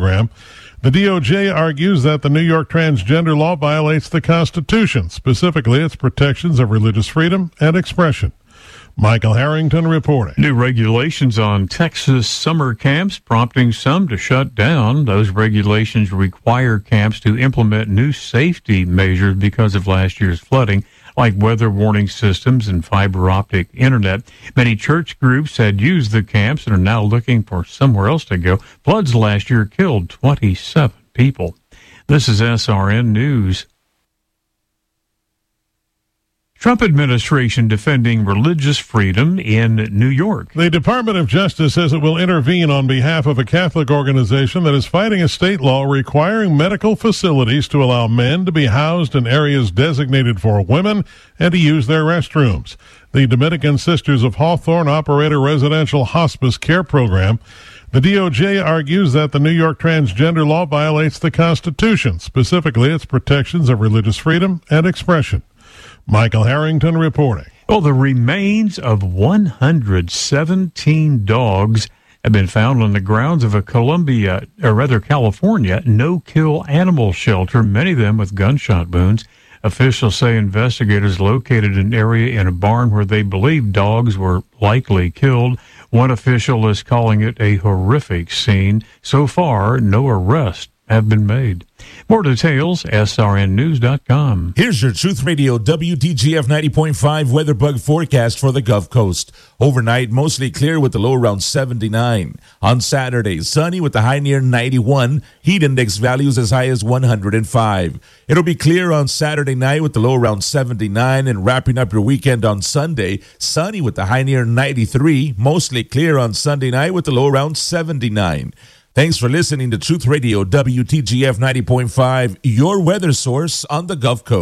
program. The DOJ argues that the New York transgender law violates the Constitution, specifically its protections of religious freedom and expression. Michael Harrington reporting. New regulations on Texas summer camps prompting some to shut down. Those regulations require camps to implement new safety measures because of last year's flooding, like weather warning systems and fiber optic internet. Many church groups had used the camps and are now looking for somewhere else to go. Floods last year killed 27 people. This is SRN News. Trump administration defending religious freedom in New York. The Department of Justice says it will intervene on behalf of a Catholic organization that is fighting a state law requiring medical facilities to allow men to be housed in areas designated for women and to use their restrooms. The Dominican Sisters of Hawthorne operate a residential hospice care program. The DOJ argues that the New York transgender law violates the Constitution, specifically its protections of religious freedom and expression. Michael Harrington reporting. Well, the remains of 117 dogs have been found on the grounds of a California no-kill animal shelter, many of them with gunshot wounds. Officials say investigators located an area in a barn where they believe dogs were likely killed. One official is calling it a horrific scene. So far, no arrests have been made. More details, srnnews.com. Here's your Truth Radio WTGF 90.5 weather bug forecast for the Gulf Coast. Overnight, mostly clear with the low around 79. On Saturday, sunny with the high near 91. Heat index values as high as 105. It'll be clear on Saturday night with the low around 79, and wrapping up your weekend on Sunday, sunny with the high near 93. Mostly clear on Sunday night with the low around 79. Thanks for listening to Truth Radio WTGF 90.5, your weather source on the Gulf Coast.